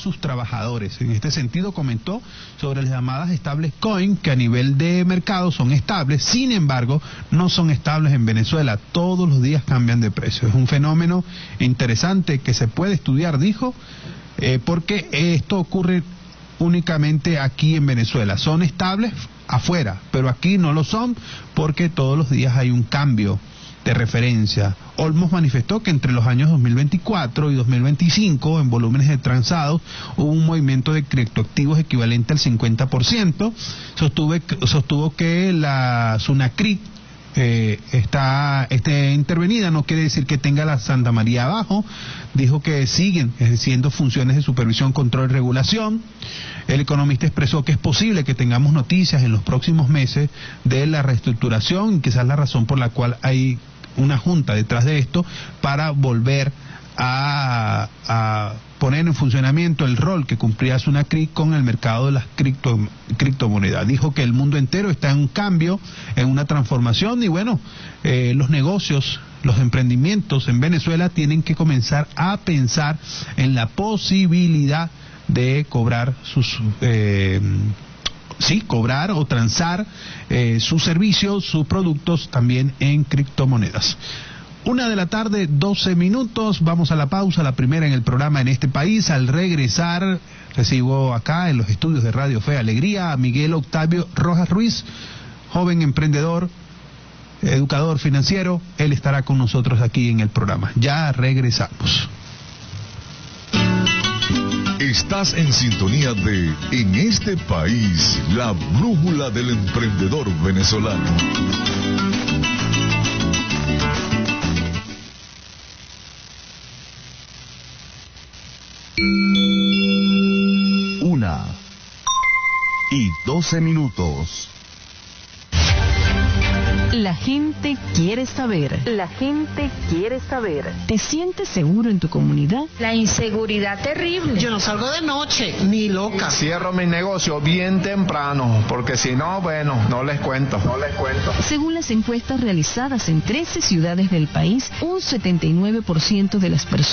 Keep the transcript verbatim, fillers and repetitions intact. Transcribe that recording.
sus trabajadores. En este sentido comentó sobre las llamadas stablecoin, que a nivel de mercado son estables, sin embargo no son estables en Venezuela, todos los días cambian de precio. Es un fenómeno interesante que se puede estudiar, dijo, eh, porque esto ocurre únicamente aquí en Venezuela. Son estables afuera, pero aquí no lo son porque todos los días hay un cambio de referencia. Olmos manifestó que entre los años dos mil veinticuatro y dos mil veinticinco, en volúmenes de transados, hubo un movimiento de criptoactivos equivalente al cincuenta por ciento. Sostuve, sostuvo que la SUNACRIC eh, está, está intervenida, no quiere decir que tenga la Santa María abajo. Dijo que siguen ejerciendo funciones de supervisión, control y regulación. El economista expresó que es posible que tengamos noticias en los próximos meses de la reestructuración, y quizás la razón por la cual hay una junta detrás de esto para volver a, a poner en funcionamiento el rol que cumplía SUNACRIC con el mercado de las cripto, criptomonedas. Dijo que el mundo entero está en un cambio, en una transformación, y bueno, eh, los negocios, los emprendimientos en Venezuela tienen que comenzar a pensar en la posibilidad de cobrar sus... Eh, sí, cobrar o transar eh, sus servicios, sus productos también en criptomonedas. Una de la tarde, doce minutos, vamos a la pausa, la primera en el programa en este país. Al regresar, recibo acá en los estudios de Radio Fe y Alegría a Miguel Octavio Rojas Ruiz, joven emprendedor, educador financiero. Él estará con nosotros aquí en el programa. Ya regresamos. Estás en sintonía de En este país, la brújula del emprendedor venezolano. Una y doce minutos. La gente quiere saber. La gente quiere saber. ¿Te sientes seguro en tu comunidad? La inseguridad terrible. Yo no salgo de noche, ni loca. Cierro mi negocio bien temprano, porque si no, bueno, no les cuento, no les cuento. Según las encuestas realizadas en trece ciudades del país, un setenta y nueve por ciento de las personas